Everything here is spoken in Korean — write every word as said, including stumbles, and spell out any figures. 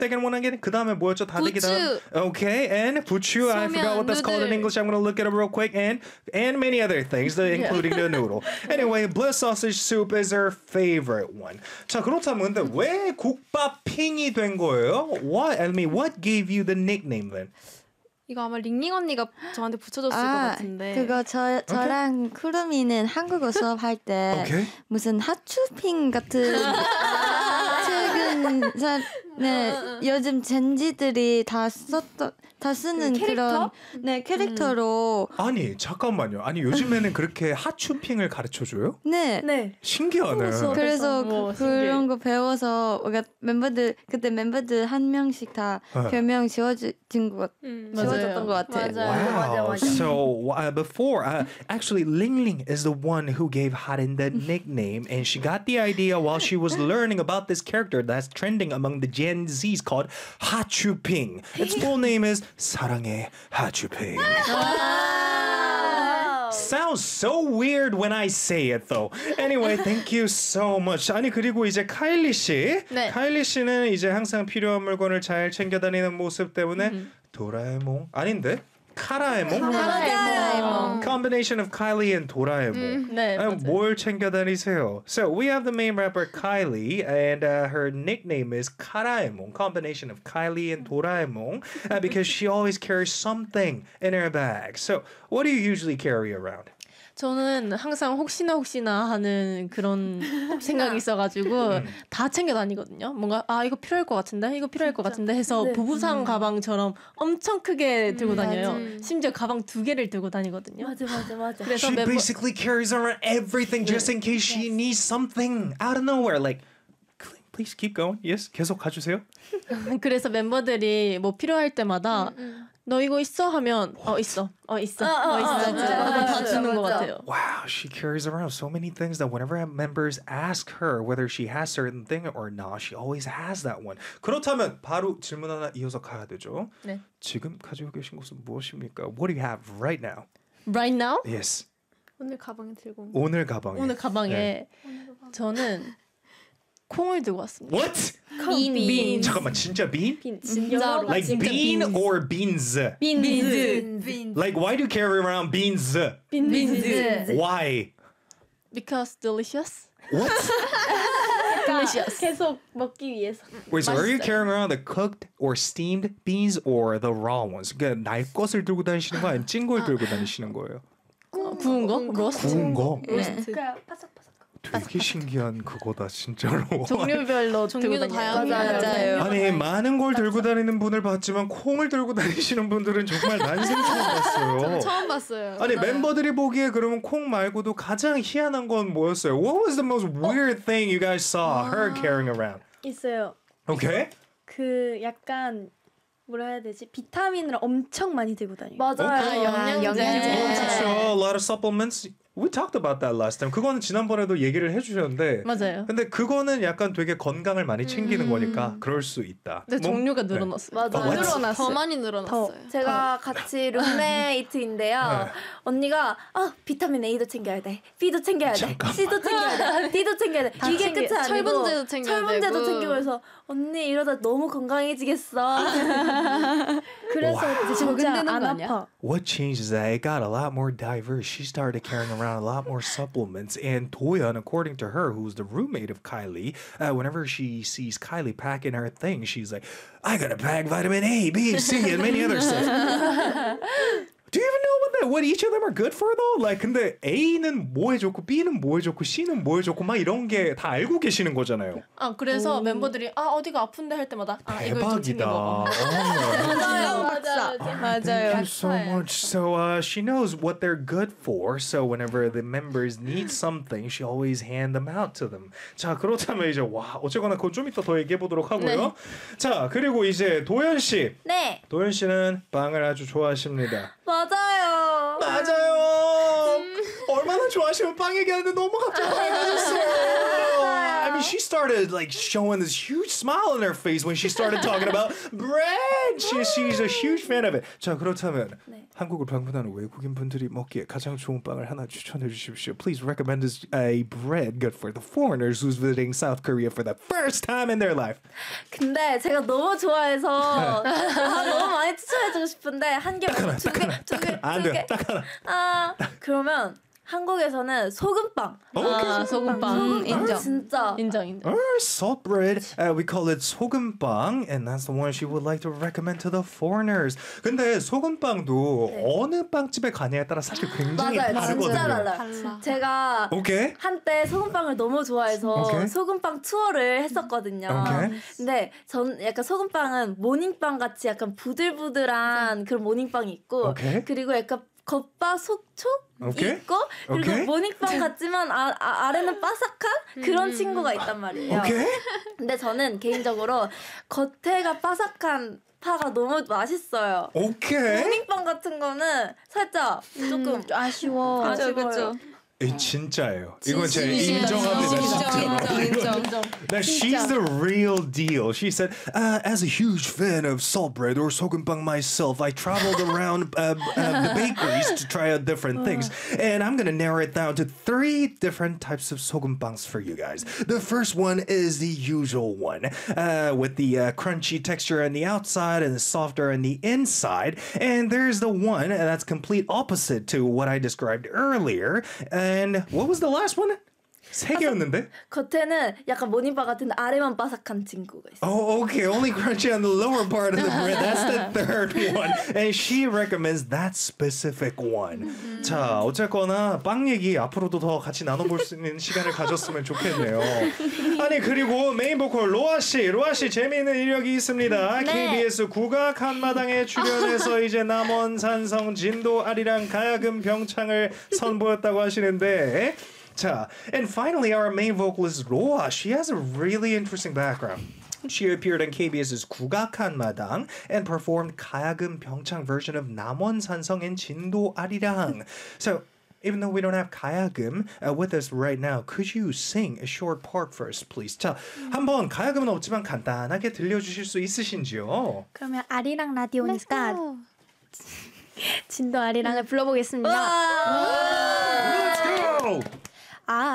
second one again. 그 다음에 뭐였죠? 다대기 다음. 부추. Okay, and 부추. I forgot what that's called in English. I'm gonna look it up real quick. And and many other things, including the noodle. Anyway, bliss sausage soup is her favorite one. 자, 그렇다면 근데 왜 국밥핑이 된 거예요? What? I mean, what gave you the nickname then? 이거 아마 링링 언니가 저한테 붙여줬을 아, 것 같은데. 그거 저 저랑 쿠루미는 한국어 수업할 때 Okay. 무슨 핫추핑 같은 최근 사, 네 요즘 젠지들이 다 썼던 다 쓰는 그 캐릭터? 그런 네 캐릭터로 아니 잠깐만요. 아니 요즘에는 그렇게 핫추핑을 가르쳐 줘요? 네. 네. 신기하네. 수업. 그래서 어, 그, 그런 거 배워서 우리가 멤버들 그때 멤버들 한 명씩 다 네. 별명 지어준 것 음, 지어줬던 것 같아요. 맞아요. Wow. 맞아, 맞아. So uh, before, uh, actually, Ling Ling is the one who gave Harin the nickname, and she got the idea while she was learning about this character that's trending among the Gen Zs called Ha Chu Ping. Its full name is 사랑해 Ha Chu Ping. Sounds so weird when I say it though. Anyway, thank you so much. 아니 그리고 이제 카일리 씨, 네. 카일리 씨는 이제 항상 필요한 물건을 잘 챙겨 다니는 모습 때문에 도라에몽 아닌데 카라에몽? 카라에몽. Combination of Kylie and 도라에몽. 네. 아, 뭘 챙겨 다니세요? So we have the main rapper Kylie, and uh, her nickname is 카라에몽. Combination of Kylie and 도라에몽, uh, because she always carries something in her bag. So what do you usually carry around? 저는 항상 혹시나 혹시나 하는 그런 생각이 있어가지고 다 챙겨 다니거든요. 뭔가 아 이거 필요할 것 같은데 이거 필요할 것 같은데 해서 네. 보부상 가방처럼 엄청 크게 들고 다녀요. 맞아. 심지어 가방 두 개를 들고 다니거든요. 맞아 맞아 맞아. 그래서 She 멤버 basically carries around everything just in case she needs something out of nowhere. Like, please keep going. Yes, 계속 가주세요. 그래서 멤버들이 뭐 필요할 때마다 너 이거 있어 하면 어 있어 어 있어 어, 있어 다 주는 것 같아요. Wow, she carries around so many things that whenever members ask her whether she has certain thing or not, she always has that one. 그렇다면 바로 질문 하나 이어서 가야 되죠. 네. 지금 가지고 계신 것은 무엇입니까? What do you have right now? Right now Yes. 오늘 가방에 들고 온 오늘 가방에. 오늘 가방에 네. 저는 콩을 들고 왔습니다. What? 빈, 빈. 잠깐만, 진짜 bean? 진짜로. Like 진짜 bean beans. or beans? 빈즈 Like why do you carry around beans? 빈즈 Why? because delicious. What? delicious. 계속 먹기 위해서. Wait, so are you 맛있어요. carrying around the cooked or steamed beans or the raw ones? 그러니까 날 것을 들고 다니시는 거 아니면 찐 걸 들고 다니시는 거예요? 어, 구운 거? 로스트. 구운 거? 그러니까 바삭바삭. 되게 신기한 그거다 진짜로. 종류별로 들고 종류도 다녀요. 다양해요. 아니 많은 걸 들고 다니는 분을 봤지만 콩을 들고 다니시는 분들은 정말 난생 처음 봤어요. 처음 봤어요. 아니 멤버들이 보기에 그러면 콩 말고도 가장 희한한 건 뭐였어요? What was the most weird thing you guys saw her carrying around? 있어요. Okay. 그 약간 뭐라 해야 되지? 비타민을 엄청 많이 들고 다녀요. 맞아요. 영양제. 그렇죠. A lot of supplements. We talked about that last time. 그거는 지난번에도 얘기를 해주셨는데. 맞아요. 근데 그거는 약간 되게 건강을 많이 챙기는 거니까 그럴 수 있다. 근데 뭐, 종류가 네. 늘어났어요. 맞아요. what? 늘어났어요. 더 많이 더 늘어났어요. 제가 같이 룸메이트인데요. 네. 언니가 아 비타민 A도 챙겨야 돼, B도 챙겨야 돼, 잠깐만. C도 챙겨야 돼, D도 챙겨야 돼. 이게 끝이 아니고 철분제도 챙겨야 철분제도 되고. 챙기고 해서 언니 이러다 너무 건강해지겠어. 그래서 이제 진짜 적응되는 안 거 아니야? 아파. What changed is that it got a lot more diverse. She started carrying around a lot more supplements. And Toyeon, according to her, who's the roommate of Kylie, uh, whenever she sees Kylie packing her thing, she's like, I gotta pack vitamin A, B, C, and many other stuff. Do you even know what that what each of them are good for though? Like 근데 A는 뭐에 좋고 B는 뭐에 좋고 C는 뭐에 좋고 막 이런 게 다 알고 계시는 거잖아요. 아 그래서 멤버들이 아 어디가 아픈데 할 때마다 아 이걸 좀 챙겨 대박이다. 먹어. 맞아요, 맞아. Thank you so much. So uh, she knows what they're good for. So whenever the members need something, she always hand them out to them. 자 그렇다면 이제 와 어쨌거나 그거 좀 이따 더 얘기해 보도록 하고요. 자 그리고 이제 도현 씨. 네, 도현 씨는 빵을 아주 좋아하십니다. 맞아요. 맞아요. 얼마나 좋아하시면 빵 얘기하는데 너무 갑자기 밝아졌어요. I mean, then she started like showing this huge smile on her face when she started talking about bread. She, she's a huge fan of it. 자, 그렇다면 네. 한국을 방문하는 외국인 분들이 먹기에 가장 좋은 빵을 하나 추천해 주십시오. Please recommend us a bread good for the foreigners who's visiting South Korea for the first time in their life. 근데 제가 너무 좋아해서 아, 너무 많이 추천해주고 싶은데 한 개, 두 개, 두 개, 안 두 돼, 개. 딱 하나. 아 그러면 한국에서는 소금빵. 아, 소금빵. 음, 인정. 진짜. 인정, 인정. Or salt bread. Uh, we call it 소금빵, and that's the one she would like to recommend to the foreigners. 근데 소금빵도 네. 어느 빵집에 가냐에 따라 사실 굉장히 맞아요, 다르거든요. 진짜 달라요. 달라. 제가 오케이. 한때 소금빵을 너무 좋아해서 오케이. 소금빵 투어를 했었거든요. 오케이. 근데 전 약간 소금빵은 모닝빵 같이 약간 부들부들한 그런 모닝빵이 있고 오케이. 그리고 약간 겉바 속촉 오케이. 있고 그리고 오케이. 모닝빵 같지만 아, 아, 아래는 바삭한 그런 친구가 있단 말이에요. 오케이. 근데 저는 개인적으로 겉에가 바삭한 파가 너무 맛있어요. 오케이. 모닝빵 같은 거는 살짝 조금 아쉬워. 아쉬워요. 그죠, 그죠. 이 진짜예요. 이건 제가 진심이다. 인정합니다. 인정, 진짜로. 인정, 인정. Now she's the real deal. She said, uh, as a huge fan of salt bread or sogumbang myself, I traveled around uh, uh, the bakeries to try out different things. And I'm going to narrow it down to three different types of sogumbang's for you guys. The first one is the usual one, uh, with the uh, crunchy texture on the outside and the softer on the inside. And there's the one that's complete opposite to what I described earlier. And what was the last one? 세 개였는데? 겉에는 약간 모닝빵 같은데 아래만 바삭한 친구가 있어요. Oh, okay. Only crunchy on the lower part of the bread. That's the third one. And she recommends that specific one. 자, 어쨌거나 빵 얘기 앞으로도 더 같이 나눠볼 수 있는 시간을 가졌으면 좋겠네요. 아니, 그리고 메인 보컬 로아 씨. 로아 씨 재미있는 이력이 있습니다. 네. 케이비에스 국악 한마당에 출연해서 이제 남원, 산성, 진도, 아리랑, 가야금, 병창을 선보였다고 하시는데 자, and finally, our main vocalist Roa. She has a really interesting background. She appeared on KBS's 국악 한마당 and performed 가야금 병창 version of 남원 산성 and 진도 아리랑. So, even though we don't have 가야금 uh, with us right now, could you sing a short part for us, please? 자, 한번 가야금은 없지만 간단하게 들려주실 수 있으신지요? 그러면 아리랑 라디오니까 진도 아리랑을 불러보겠습니다. Let's go! 아